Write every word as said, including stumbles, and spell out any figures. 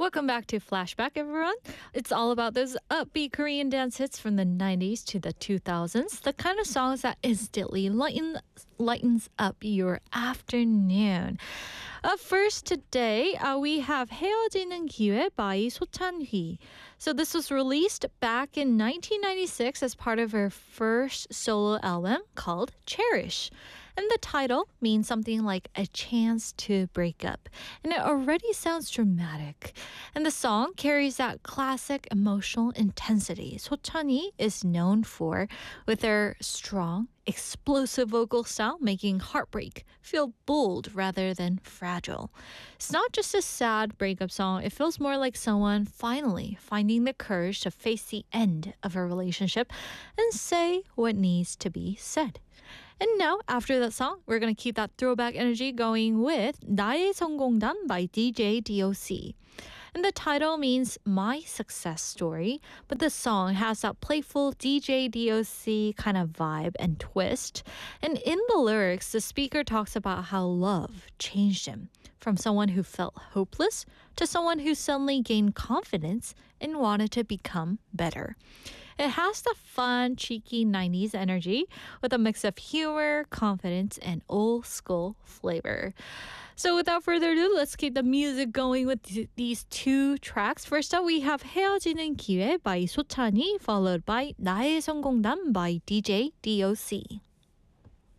Welcome back to Flashback, everyone. It's all about those upbeat Korean dance hits from the nineties to the two thousands, the kind of songs that instantly lighten, lightens up your afternoon. Up first today, uh, we have 헤어지는 기회 by 소찬휘. So this was released back in nineteen ninety-six as part of her first solo album called Cherish. And the title means something like a chance to break up. And it already sounds dramatic. And the song carries that classic emotional intensity 소찬휘 is known for, with her strong, explosive vocal style making heartbreak feel bold rather than fragile. It's not just a sad breakup song, it feels more like someone finally finding the courage to face the end of a relationship and say what needs to be said. And now, after that song, we're going to keep that throwback energy going with 나의 성공담 by D J D O C. And the title means My Success Story, but the song has that playful D J D O C kind of vibe and twist. And in the lyrics, the speaker talks about how love changed him from someone who felt hopeless to someone who suddenly gained confidence and wanted to become better. It has the fun, cheeky nineties energy with a mix of humor, confidence, and old school flavor. So without further ado, let's keep the music going with th- these two tracks. First up, we have 헤어지는 기회 by 소찬휘, followed by 나의 성공담 by D J D O C.